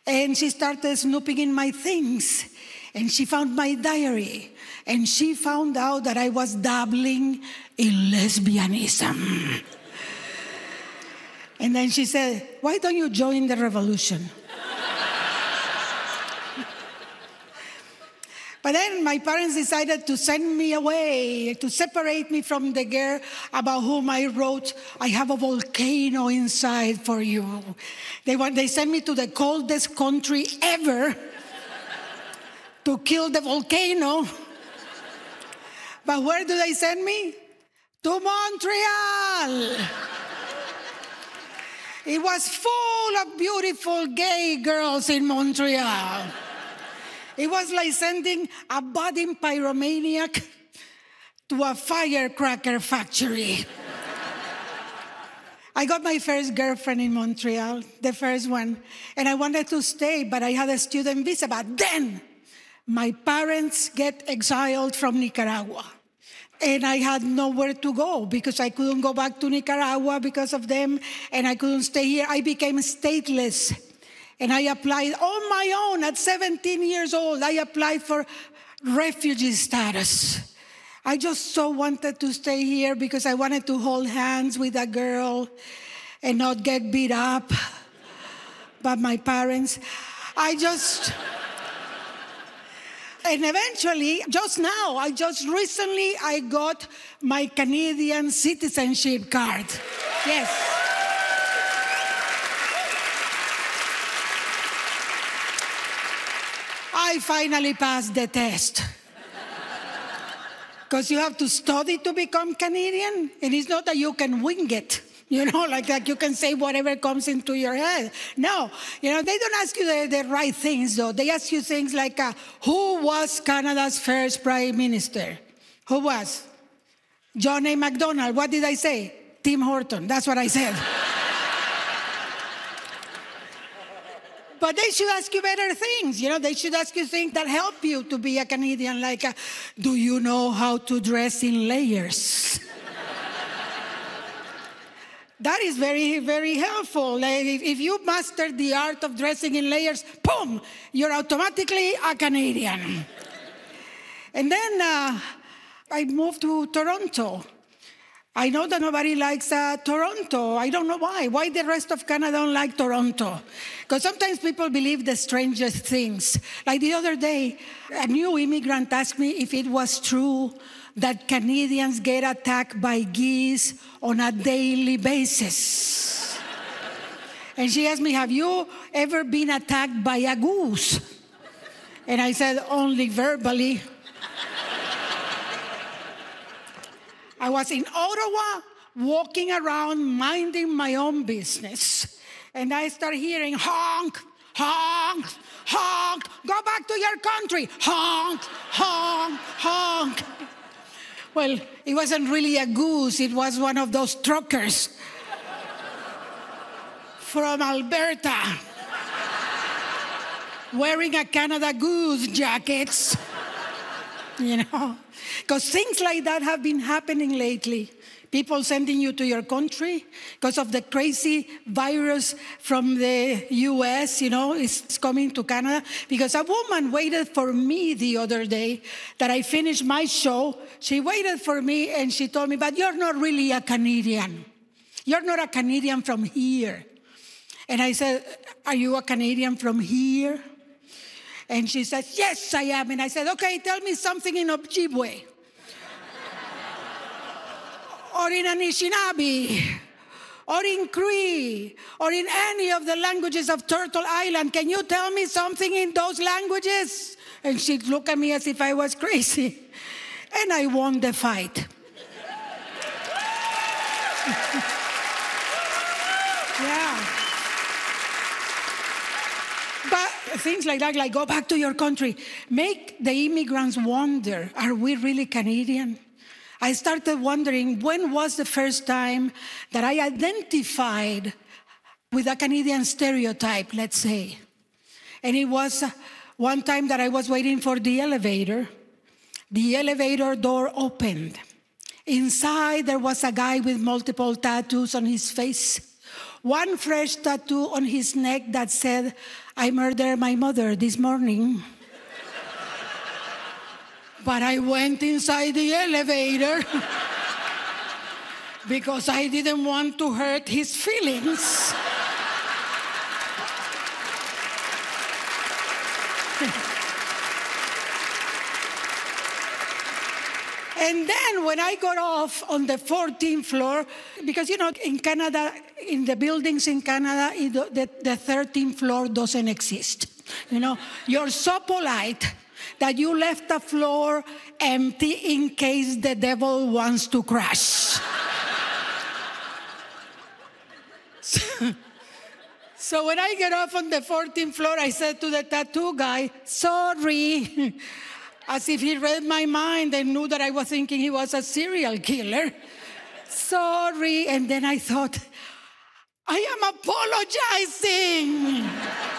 And she started snooping in my things. And she found my diary. And she found out that I was dabbling in lesbianism. And then she said, why don't you join the revolution? But then my parents decided to send me away, to separate me from the girl about whom I wrote, I have a volcano inside for you. They sent me to the coldest country ever to kill the volcano. But where do they send me? To Montreal. It was full of beautiful gay girls in Montreal. It was like sending a budding pyromaniac to a firecracker factory. I got my first girlfriend in Montreal, the first one, and I wanted to stay, but I had a student visa. But then my parents get exiled from Nicaragua, and I had nowhere to go because I couldn't go back to Nicaragua because of them, and I couldn't stay here. I became stateless. And I applied on my own at 17 years old. I applied for refugee status. I just so wanted to stay here because I wanted to hold hands with a girl and not get beat up by my parents. And eventually, just recently, I got my Canadian citizenship card. Yes. I finally passed the test. Because you have to study to become Canadian. And it's not that you can wing it. Like you can say whatever comes into your head. No, they don't ask you the right things, though. They ask you things like, who was Canada's first prime minister? Who was? John A. Macdonald. What did I say? Tim Horton. That's what I said. But they should ask you better things. They should ask you things that help you to be a Canadian, like, do you know how to dress in layers? That is very, very helpful. Like if you master the art of dressing in layers, boom, you're automatically a Canadian. And then I moved to Toronto. I know that nobody likes Toronto. I don't know why. Why the rest of Canada don't like Toronto? Because sometimes people believe the strangest things. Like the other day, a new immigrant asked me if it was true that Canadians get attacked by geese on a daily basis. And she asked me, have you ever been attacked by a goose? And I said, only verbally. I was in Ottawa, walking around, minding my own business. And I started hearing, honk, honk, honk, go back to your country, honk, honk, honk. Well, it wasn't really a goose, it was one of those truckers from Alberta, wearing a Canada Goose jackets, Because things like that have been happening lately. People sending you to your country because of the crazy virus from the US, is coming to Canada. Because a woman waited for me the other day that I finished my show. She waited for me and she told me, but you're not really a Canadian. You're not a Canadian from here. And I said, are you a Canadian from here? And she said, yes, I am. And I said, okay, tell me something in Ojibwe. Or in Anishinaabe. Or in Cree. Or in any of the languages of Turtle Island. Can you tell me something in those languages? And she'd look at me as if I was crazy. And I won the fight. Yeah. But things like that, like go back to your country, make the immigrants wonder, are we really Canadian? I started wondering, when was the first time that I identified with a Canadian stereotype, let's say? And it was one time that I was waiting for the elevator. The elevator door opened. Inside, there was a guy with multiple tattoos on his face, one fresh tattoo on his neck that said, "I murdered my mother this morning." But I went inside the elevator because I didn't want to hurt his feelings. And then when I got off on the 14th floor, because, in Canada, in the buildings in Canada, the 13th floor doesn't exist. You're so polite that you left the floor empty in case the devil wants to crash. So when I get off on the 14th floor, I said to the tattoo guy, "Sorry," as if he read my mind and knew that I was thinking he was a serial killer. "Sorry." And then I thought, I am apologizing.